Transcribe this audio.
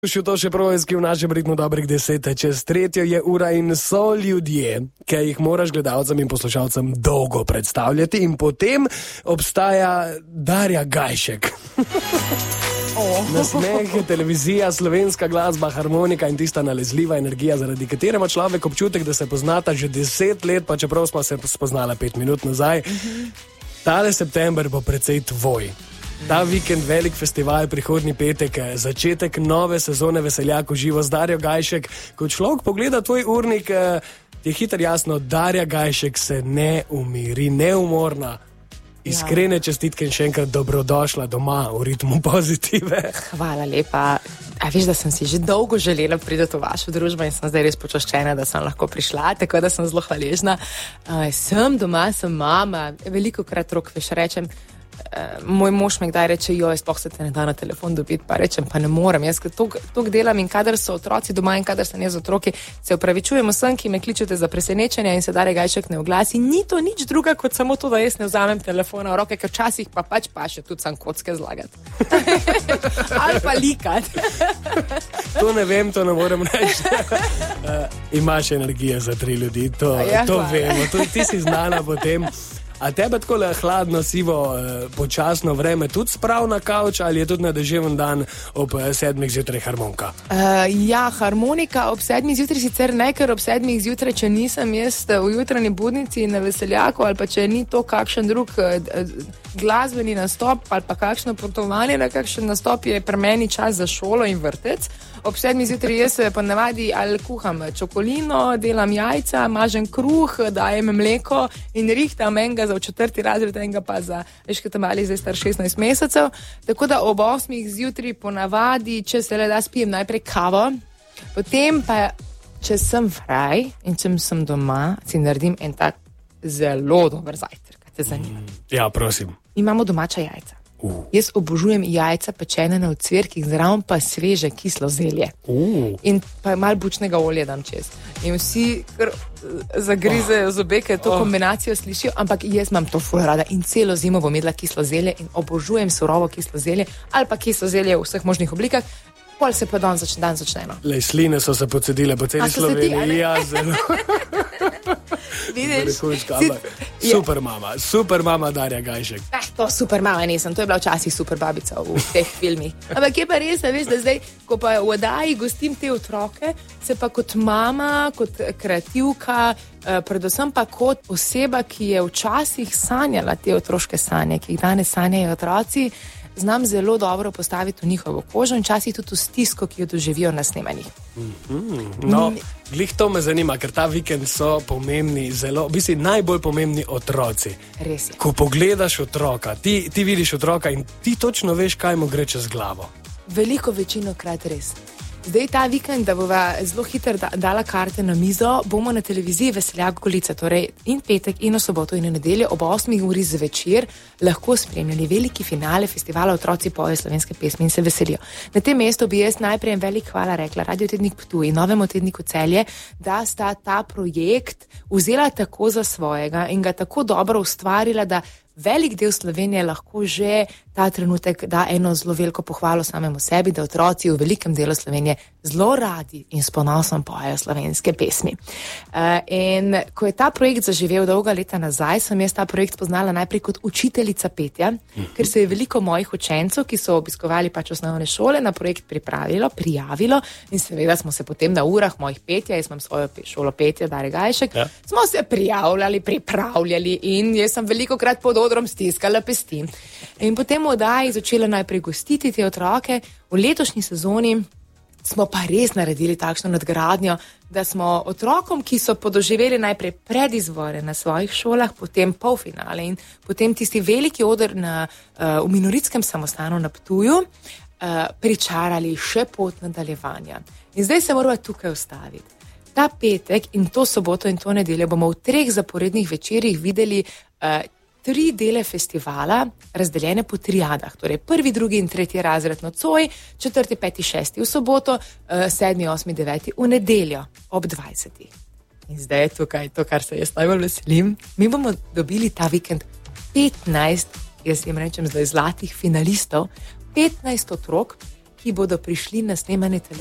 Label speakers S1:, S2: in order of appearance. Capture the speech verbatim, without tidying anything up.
S1: Še to še projski v našem ritmu dobrih deset, čez tretjo je ura in so ljudje, ki jih moraš gledalcem in poslušalcem dolgo predstavljati, in potem obstaja Darja Gajšek. Oh. Nasmeh, televizija, slovenska glasba, harmonika in tista nalezljiva energija, zaradi katere ima človek občutek, da se poznata že deset let, pa čeprav smo se spoznala pet minut nazaj. Mm-hmm. Tale september bo precej tvoj. Ta vikend velik festival, prihodnji petek, začetek nove sezone Veseljak v živo z Darjo Gajšek. Ko človek pogleda tvoj urnik, je hitro jasno, Darja Gajšek se ne umiri, neumorna. Iskrene ja. Čestitke in še enkrat dobrodošla doma v ritmu pozitive.
S2: Hvala lepa. A veš, da sem si že dolgo želela priti v vašo družbo in sem zdaj res počaščena, da sem lahko prišla, tako da sem zelo hvaležna. Uh, sem doma, sem mama, veliko krat rok veš rečem, Uh, moj mož me kdaj reče, joj, sploh se te ne da na telefon dobiti, pa rečem, pa ne morem. Jaz tok delam in kadar so otroci doma in kadar sem jaz z otroki, se upravičujem vsem, ki me kličete za presenečenje in se Darja Gajšek ne oglasi. Ni to nič druga, kot samo to, da jaz ne vzamem telefona v roke, ker včasih pa pač pa še tudi sam kocke zlagati. Ali pa likati.
S1: To ne vem, to ne morem reči. Uh, imaš energije za tri ljudi, to, ja, to vemo. To, ti si znana potem. A tebe tako le hladno, sivo, eh, počasno vreme tudi sprav na kavč ali je tudi na deževen dan ob eh, sedmih zjutraj harmonika?
S2: Uh, ja, harmonika ob sedmih zjutraj sicer ne, ker ob sedmih zjutraj, če nisem jaz v jutranji budnici na Veseljaku ali pa če ni to kakšen drug eh, glasbeni nastop ali pa kakšno potovanje na kakšen nastop, je pri meni čas za šolo in vrtec. Ob sedmih zjutraj jaz pa navadi ali kuham čokolino, delam jajca, mažem kruh, dajem mleko in rihtam enega za v četrti razred, enega pa za, veš, kaj tam mali zdaj star šestnajst mesecev. Tako da ob osmih zjutraj ponavadi, če se le da, spijem najprej kavo, potem pa, če sem fraj in če sem doma, si naredim en tak zelo dober zajtrk, kaj te zanima.
S1: Mm, ja, prosim.
S2: Imamo domača jajca.
S1: Uh.
S2: Jaz obožujem jajca pečene na ocvirkih, zraven pa sveže kislo zelje.
S1: Uh.
S2: In pa malo bučnega olja dam čez. In vsi kar zagrizejo oh. zobe, ker to oh. kombinacijo slišijo, ampak jaz imam to ful rada in celo zimo bom jedla kislo zelje in obožujem surovo kislo zelje ali pa kislo zelje v vseh možnih oblikah. Pol se pa dan začne, dan začnemo.
S1: Lej, sline so se pocedile po celi Sloveniji. Ja, zelo.
S2: Vidiš?
S1: Si, super mama, super mama Darja Gajšek.
S2: Eh, to super mama nisem, to je bila včasih super babica v teh filmih. Ampak je pa res, veš, da zdaj, ko pa v oddaji gostim te otroke, se pa kot mama, kot kreativka, eh, predvsem pa kot oseba, ki je včasih sanjala te otroške sanje, ki jih danes sanjajo otroci, znam zelo dobro postaviti v njihovo kožo in časih tudi v stisko, ki jo doživijo na snemanjih.
S1: Mm-hmm. No, glih to me zanima, ker ta vikend so pomembni, zelo, v bistvu najbolj pomembni otroci.
S2: Res je.
S1: Ko pogledaš otroka, ti, ti vidiš otroka in ti točno veš, kaj mu gre čez glavo.
S2: Veliko večino krat res. Zdaj ta vikend, da bova zelo hitro da, dala karte na mizo, bomo na televiziji Veseljak Golica, torej in petek, in v soboto, in v nedeljo ob osmih uri zvečer lahko spremljali veliki finale festivala Otroci pojejo slovenske pesmi in se veselijo. Na tem mestu bi jaz najprej en velik hvala rekla Radio Tednik Ptuj in Novemu tedniku Celje, da sta ta projekt vzela tako za svojega in ga tako dobro ustvarila, da velik del Slovenije lahko že ta trenutek da eno zelo veliko pohvalo samemu sebi, da otroci v velikem delu Slovenije zelo radi in s ponosom pojejo slovenske pesmi. Uh, in ko je ta projekt zaživel dolga leta nazaj, sem jaz ta projekt spoznala najprej kot učiteljica petja, ker se je veliko mojih učencev, ki so obiskovali pač osnovne šole, na projekt pripravilo, prijavilo in seveda smo se potem na urah mojih petja, jaz imam svojo šolo petja, Darja Gajšek, ja. Smo se prijavljali, pripravljali in jaz sem veliko krat pod odrom stiskala pesti. In potem v oddaji začela najprej gostiti te otroke. V letošnji sezoni smo pa res naredili takšno nadgradnjo, da smo otrokom, ki so podoživeli najprej predizbore na svojih šolah, potem polfinale in potem tisti veliki oder na, uh, v Minoritskem samostanu na Ptuju, uh, pričarali še pot nadaljevanja. In zdaj se moramo tukaj ustaviti. Ta petek in to soboto in to nedeljo bomo v treh zaporednih večerih videli uh, tri dele festivala, razdeljene po triadah, torej prvi, drugi in tretji razred nocoj, četrti, peti, šesti v soboto, sedmi, osmi, deveti v nedeljo ob dvajsetih. In zdaj je tukaj to, kar se jaz najbolj veselim. Mi bomo dobili ta vikend petnajst, jaz jim rečem zdaj zlatih finalistov, petnajst otrok, ki bodo prišli na snemanje televizije.